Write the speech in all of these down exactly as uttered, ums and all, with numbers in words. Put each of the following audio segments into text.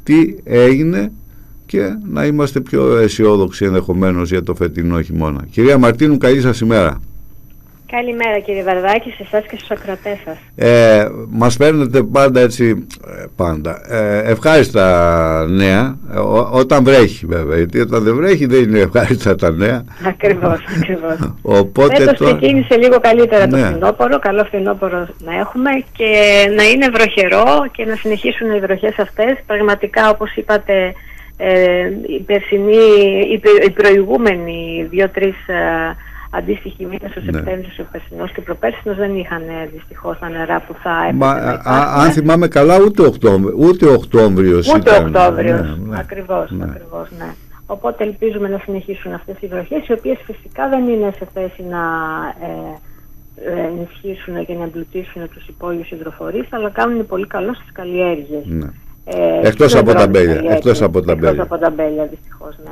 τι έγινε και να είμαστε πιο αισιόδοξοι ενδεχομένως για το φετινό χειμώνα. Κυρία Μαρτίνου, καλή σας ημέρα. Καλημέρα κύριε Βαρδάκη, σε εσάς και στους ακροατές σας. Ε, μας φέρνετε πάντα έτσι, πάντα, ε, ευχάριστα νέα, ό, όταν βρέχει βέβαια, γιατί όταν δεν βρέχει δεν είναι ευχάριστα τα νέα. Ακριβώς, ακριβώς. Οπότε Φέτος το... ξεκίνησε λίγο καλύτερα ναι. το φθινόπωρο, καλό φθινόπωρο να έχουμε και να είναι βροχερό και να συνεχίσουν οι βροχές αυτές. Πραγματικά, όπως είπατε, ε, η περσινή, η, οι προηγούμενοι δύο-τρεις ε, αντίστοιχοι μήνες, ο Σεπτέμβριος, ναι. ο περσινός και προπέρσινος, δεν είχαν δυστυχώς τα νερά που θα έπρεπε Μα, να α, αν θυμάμαι καλά, ούτε, οκτώβρι, ούτε Οκτώβριος ούτε ήταν. Οκτώβριος, ναι, ναι. ακριβώς, ναι. ακριβώς, ναι. Οπότε ελπίζουμε να συνεχίσουν αυτές οι βροχές, οι οποίες φυσικά δεν είναι σε θέση να ε, ε, ενισχύσουν και να εμπλουτίσουν τους υπόγειους υδροφορείς, αλλά κάνουν πολύ καλό στις καλλιέργειες. Ναι. Ε, εκτός από τα μπέλια, εκτός από τα μπέλια. Εκτός από τα μπέλια, δυστυχώς, ναι.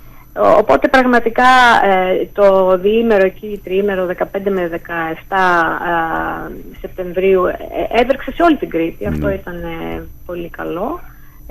Οπότε πραγματικά ε, το διήμερο εκεί, τριήμερο δεκαπέντε με δεκαεπτά ε, Σεπτεμβρίου ε, έβρεξε σε όλη την Κρήτη. Mm. Αυτό ήταν ε, πολύ καλό.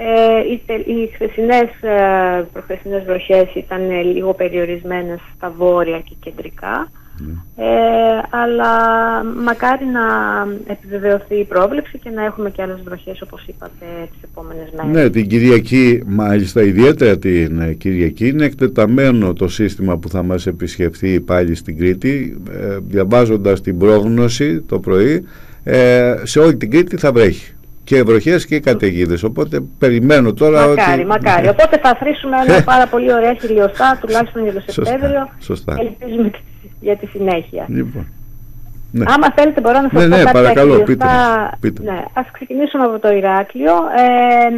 Ε, οι, οι χθεσινές, ε, προχθεσινές βροχές ήταν ε, λίγο περιορισμένες στα βόρεια και κεντρικά. Mm. Ε, αλλά μακάρι να επιβεβαιωθεί η πρόβλεψη και να έχουμε και άλλες βροχές, όπως είπατε, τις επόμενες μέρες. Ναι, την Κυριακή, μάλιστα ιδιαίτερα την Κυριακή, είναι εκτεταμένο το σύστημα που θα μας επισκεφθεί πάλι στην Κρήτη. Ε, διαβάζοντας την πρόγνωση το πρωί, ε, σε όλη την Κρήτη θα βρέχει και βροχές και καταιγίδες, οπότε περιμένω τώρα μακάρι, ότι... μακάρι, οπότε θα αφρίσουμε ένα πάρα πολύ ωραία χιλιοστά, τουλάχιστον για το Σεπτέμβριο. Σωστά, σωστά. Ελπίζουμε για τη συνέχεια. Λοιπόν, ναι. Άμα θέλετε μπορώ να σας ναι, πω ναι, κάποια παρακαλώ, χιλιοστά. πείτε, πείτε. Ναι, ας ξεκινήσουμε από το Ηράκλειο. Ε,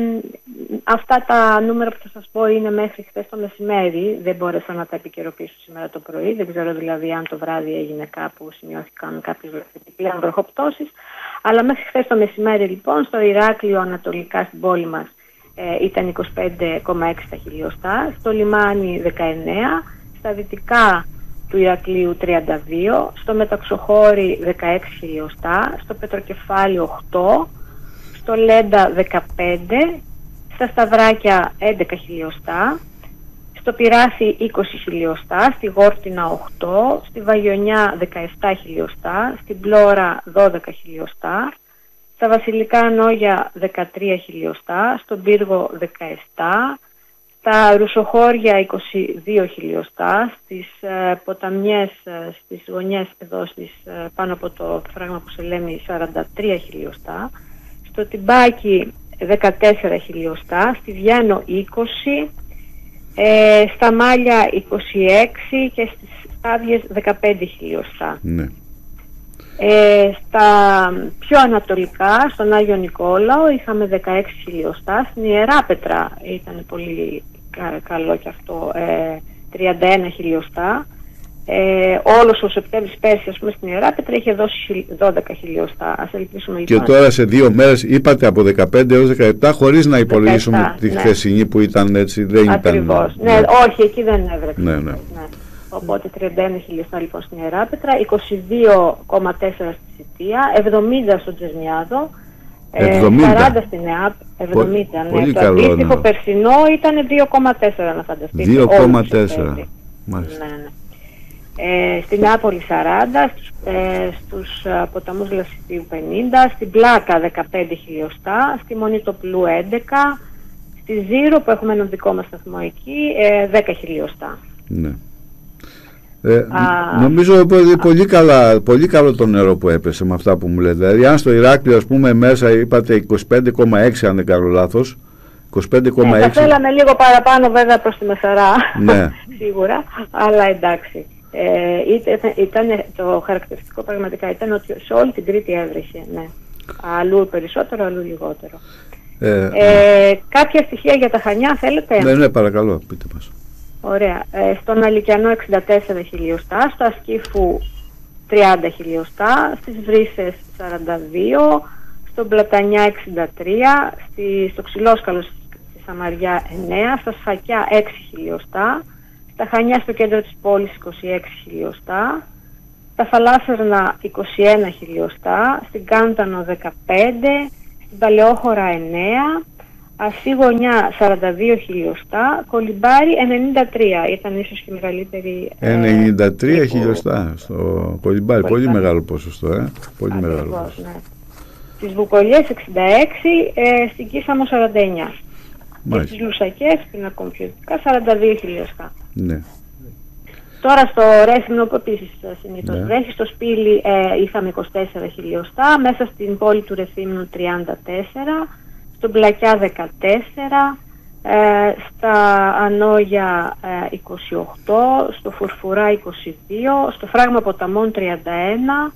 αυτά τα νούμερα που θα σας πω είναι μέχρι χθες το μεσημέρι. Δεν μπόρεσα να τα επικαιροποιήσω σήμερα το πρωί. Δεν ξέρω δηλαδή αν το βράδυ έγινε κάπου, σημειώθηκαν κάποιες επιπλέον βροχοπτώσεις. Αλλά μέχρι χθες το μεσημέρι λοιπόν στο Ηράκλειο ανατολικά στην πόλη μας ε, ήταν είκοσι πέντε κόμμα έξι τα χιλιοστά, στο λιμάνι δεκαεννέα, στα δυτικά του Ηρακλείου τριάντα δύο, στο Μεταξοχώρι δεκαέξι χιλιοστά, στο Πετροκεφάλι οκτώ, στο Λέντα δεκαπέντε, στα Σταυράκια έντεκα χιλιοστά, στο Πειράφι είκοσι χιλιοστά, στη Γόρτινα οκτώ, στη Βαγιονιά δεκαεπτά χιλιοστά, στην Πλώρα δώδεκα χιλιοστά, στα Βασιλικά Νόγια δεκατρία χιλιοστά, στον Πύργο δεκαεπτά, στα Ρουσοχώρια είκοσι δύο χιλιοστά, στις ε, ποταμιές, ε, στις γωνιές εδώ στις, ε, πάνω από το φράγμα που σε λέμε σαράντα τρία χιλιοστά, στο Τιμπάκι δεκατέσσερα χιλιοστά, στη Βιέννο είκοσι, ε, στα Μάλια είκοσι έξι και στις Στάδιες δεκαπέντε χιλιοστά. Ναι. Ε, στα πιο ανατολικά, στον Άγιο Νικόλαο, είχαμε δεκαέξι χιλιοστά. Στην Ιεράπετρα ήταν πολύ κα, καλό και αυτό, ε, τριάντα ένα χιλιοστά. Ε, όλος ο Σεπτέμβρης πέρσι, ας πούμε, στην Ιεράπετρα είχε δώσει δώδεκα χιλιοστά. Ας ελπίσουμε λοιπόν. Και τώρα σε δύο μέρες είπατε από δεκαπέντε έως δεκαεπτά, χωρίς να υπολογίσουμε δεκαεπτά, τη ναι. χθεσινή που ήταν έτσι, δεν Ακριβώς. ήταν. Ναι, ναι, όχι, εκεί δεν έβρεξε. Ναι, ναι. Ναι. Οπότε τριάντα ένα χιλιοστά λοιπόν στην Ιεράπετρα, είκοσι δύο κόμμα τέσσερα στη Σιτία, εβδομήντα στο Τζεσμιάδο, εβδομήντα. σαράντα στην ΕΑΠ, εβδομήντα. Πολύ Ναι. Το καλό, αντίστοιχο ναι. περσινό ήταν δύο κόμμα τέσσερα, να φανταστείτε. δύο κόμμα τέσσερα. Μάλιστα. Ναι, ναι. Ε, στην Νεάπολη σαράντα, στους, ε, στους ε, ποταμούς Λασιτίου πενήντα, στην Πλάκα δεκαπέντε χιλιοστά, στη Μονιτοπλού έντεκα, στη Ζήρο που έχουμε έναν δικό μας σταθμό εκεί, ε, δέκα χιλιοστά. Ναι. Ε, Α, νομίζω πολύ, πολύ, καλά, πολύ καλό το νερό που έπεσε με αυτά που μου λέτε. Δηλαδή αν στο Ηράκλειο ας πούμε μέσα είπατε είκοσι πέντε κόμμα έξι, αν δεν κάνω λάθος, είκοσι πέντε κόμμα έξι. Ναι, θα θέλαμε λίγο παραπάνω βέβαια προς τη Μεσαρά, ναι. σίγουρα, αλλά εντάξει. Ε, ήταν, ήταν, το χαρακτηριστικό πραγματικά ήταν ότι σε όλη την Κρήτη έβρεχε, ναι. Αλλού περισσότερο, αλλού λιγότερο. Ε, ε, ναι. Κάποια στοιχεία για τα Χανιά θέλετε? Ναι, ναι, παρακαλώ, πείτε μας. Ωραία. Ε, στον Αλικιανό εξήντα τέσσερα χιλιοστά, στο Ασκήφου τριάντα χιλιοστά, στις Βρύσσες σαράντα δύο, στον Πλατανιά εξήντα τρία, στη, στο Ξυλόσκαλο στη Σαμαριά εννέα, στα Σφακιά έξι χιλιοστά, στα Χανιά στο κέντρο της πόλης είκοσι έξι χιλιοστά, στα Φαλάσσερνα είκοσι ένα χιλιοστά, στην Κάντανο δεκαπέντε, στην Παλαιόχώρα εννέα, Ασί Γωνιά σαράντα δύο χιλιοστά, Κολυμπάρι ενενήντα τρία, ήταν ίσως και μεγαλύτερη. ενενήντα τρία ε, χιλιοστά στο Κολυμπάρι, πολύ μεγάλο ποσοστό, ε. Πολύ Ακριβώς, μεγάλο ποσοστό. Ναι. Στις Βουκολιές εξήντα έξι, ε, στην Κίσαμο σαράντα εννιά. Και στις Λουσακές, πριν ακόμη πιο δυτικά, σαράντα δύο χιλιοστά. Ναι. Τώρα στο Ρέθυμνο, που επίσης συνήθως ναι. βρέχει, στο Σπήλι ε, είχαμε είκοσι τέσσερα χιλιοστά, μέσα στην πόλη του Ρεθύμνου τριάντα τέσσερα, στον Πλακιά δεκατέσσερα, ε, στα Ανόγια ε, είκοσι οκτώ, στο Φουρφουρά είκοσι δύο, στο Φράγμα Ποταμών τριάντα ένα,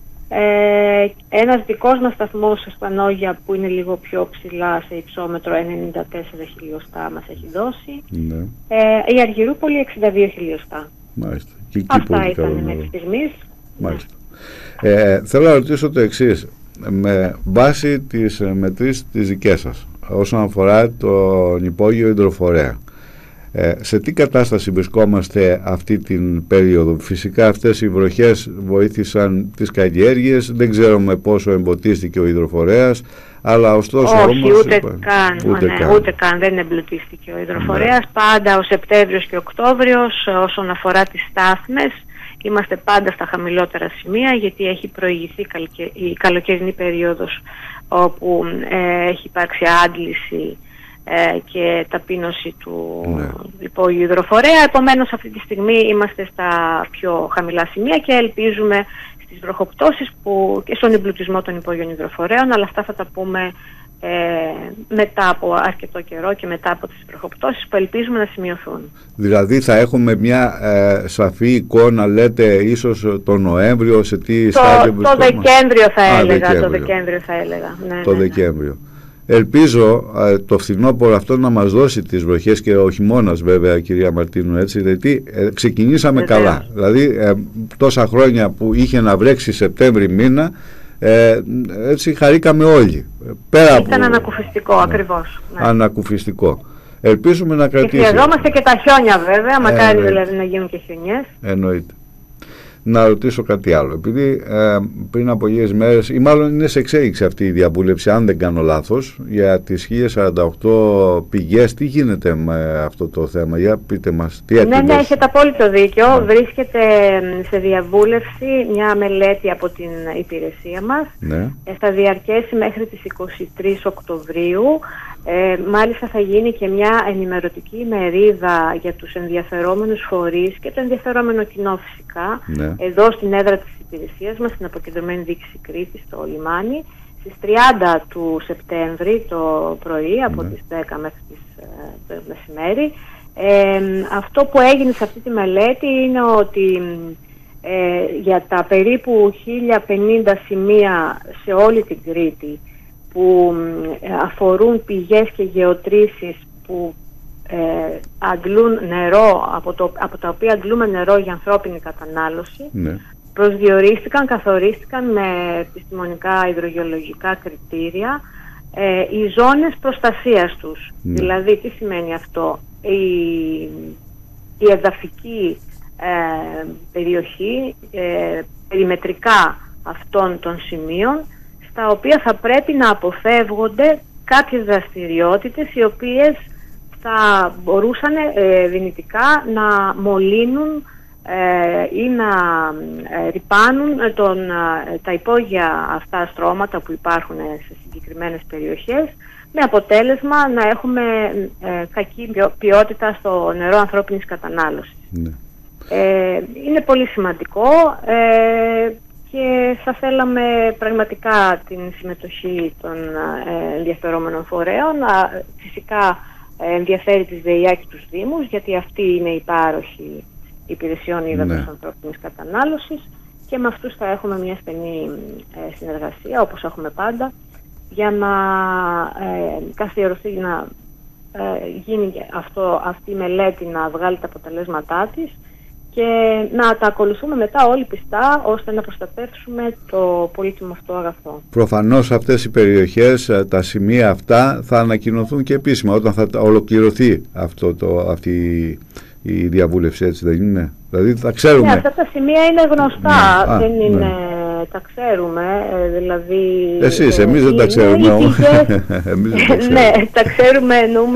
ε, ένας δικός μας σταθμός στα Ανόγια που είναι λίγο πιο ψηλά σε υψόμετρο ενενήντα τέσσερα χιλιοστά μας έχει δώσει, ναι. ε, η Αργυρούπολη εξήντα δύο χιλιοστά. Μάλιστα. Και αυτά ήταν μέχρι στιγμής. Μάλιστα. Ε, θέλω να ρωτήσω το εξής, με βάση τις μετρήσεις τις δικές σας όσον αφορά τον υπόγειο υδροφορέα, ε, σε τι κατάσταση βρισκόμαστε αυτή την περίοδο? Φυσικά αυτές οι βροχές βοήθησαν τις καλλιέργειες, δεν ξέρουμε πόσο εμποτίστηκε ο υδροφορέας, αλλά ωστόσο όχι, όμως, ούτε, είπα, καν, ούτε, ναι, καν. ούτε καν δεν εμπλουτίστηκε ο υδροφορέας. Ναι. Πάντα ο Σεπτέμβριος και Οκτώβριος όσον αφορά τις στάθμες είμαστε πάντα στα χαμηλότερα σημεία, γιατί έχει προηγηθεί η καλοκαιρινή περίοδος όπου ε, έχει υπάρξει άντληση ε, και ταπείνωση του ναι. υπόγειου υδροφορέα. Επομένως αυτή τη στιγμή είμαστε στα πιο χαμηλά σημεία και ελπίζουμε στις βροχοπτώσεις που, και στον εμπλουτισμό των υπόγειων υδροφορέων, αλλά αυτά θα τα πούμε ε, μετά από αρκετό καιρό και μετά από τις βροχοπτώσεις που ελπίζουμε να σημειωθούν. Δηλαδή θα έχουμε μια ε, σαφή εικόνα, λέτε, ίσως τον Νοέμβριο, σε τι στάδιο βρισκόμαστε? Το Δεκέμβριο θα Α, έλεγα, Δεκέμβριο. το Δεκέμβριο θα έλεγα. Ναι, το ναι, ναι. Δεκέμβριο. Ελπίζω ε, το φθινόπωρο αυτό να μας δώσει τις βροχές και ο χειμώνας, βέβαια, κυρία Μαρτίνου, έτσι, γιατί ε, ξεκινήσαμε Βεβαίως. καλά. Δηλαδή ε, τόσα χρόνια που είχε να βρέξει Σεπτέμβρη μήνα, ε, έτσι χαρήκαμε όλοι. Πέρα Ήταν από... ανακουφιστικό, ναι, ακριβώς. Ναι. Ανακουφιστικό. Ελπίζουμε να κρατήσει. Και χρειαζόμαστε και τα χιόνια, βέβαια, μακάρι ε, δηλαδή να γίνουν και χιονιές. Εννοείται. Να ρωτήσω κάτι άλλο. Επειδή ε, πριν από λίγες μέρες, ή μάλλον είναι σε εξέλιξη αυτή η διαβούλευση, αν δεν κάνω λάθος, για τις χίλιες σαράντα οκτώ πηγές, τι γίνεται με αυτό το θέμα? Για πείτε μας, τι έτοιμες? Ναι, ναι, έχετε απόλυτο δίκιο. Ναι. Βρίσκεται σε διαβούλευση μια μελέτη από την υπηρεσία μας. Ναι. Ε, θα διαρκέσει μέχρι τις εικοστή τρίτη Οκτωβρίου. Ε, μάλιστα θα γίνει και μια ενημερωτική ημερίδα για τους ενδιαφερόμενους φορείς και το ενδιαφερόμενο κοινό φυσικά, ναι, εδώ στην έδρα της υπηρεσίας μας, στην αποκεντρωμένη διοίκηση Κρήτης, στο λιμάνι, στις τριάντα του Σεπτέμβρη το πρωί, από ναι. τις δέκα μέχρι τις, το μεσημέρι. Ε, αυτό που έγινε σε αυτή τη μελέτη είναι ότι ε, για τα περίπου χίλια πενήντα σημεία σε όλη την Κρήτη που αφορούν πηγές και γεωτρήσεις που ε, αντλούν νερό, από, το, από τα οποία αντλούμε νερό για ανθρώπινη κατανάλωση, ναι, προσδιορίστηκαν, καθορίστηκαν με επιστημονικά υδρογεωλογικά κριτήρια ε, οι ζώνες προστασίας τους. Ναι. Δηλαδή, τι σημαίνει αυτό? Η, η εδαφική ε, περιοχή, ε, περιμετρικά αυτών των σημείων, τα οποία θα πρέπει να αποφεύγονται κάποιες δραστηριότητες οι οποίες θα μπορούσαν ε, δυνητικά να μολύνουν ε, ή να ε, ρυπάνουν τον, ε, τα υπόγεια αυτά στρώματα που υπάρχουν σε συγκεκριμένες περιοχές, με αποτέλεσμα να έχουμε ε, κακή ποιότητα στο νερό ανθρώπινης κατανάλωσης. Ναι. Ε, είναι πολύ σημαντικό ε, και θα θέλαμε πραγματικά την συμμετοχή των ε, ενδιαφερόμενων φορέων. Α, φυσικά ε, ενδιαφέρει τις ΔΕΙΑ και τους Δήμους, γιατί αυτοί είναι οι πάροχοι υπηρεσιών ύδατος, ναι, ανθρώπινης κατανάλωσης, και με αυτούς θα έχουμε μια στενή ε, συνεργασία, όπως έχουμε πάντα, για να ε, καθιερωθεί, να ε, γίνει αυτό, αυτή η μελέτη να βγάλει τα αποτελέσματά της και να τα ακολουθούμε μετά όλοι πιστά, ώστε να προστατεύσουμε το πολύτιμο αυτό αγαθό. Προφανώς αυτές οι περιοχές, τα σημεία αυτά θα ανακοινωθούν και επίσημα όταν θα ολοκληρωθεί αυτό το, αυτή η διαβούλευση, έτσι δεν είναι? Δηλαδή θα ξέρουμε. Ναι, αυτά τα σημεία είναι γνωστά, ναι. δεν Α, είναι ναι. τα ξέρουμε, ε, δηλαδή... Εσείς, ε, εμείς δεν τα ξέρουμε όμως. εμείς δεν τα ξέρουμε. Ναι, τα ξέρουμε, εννοούμε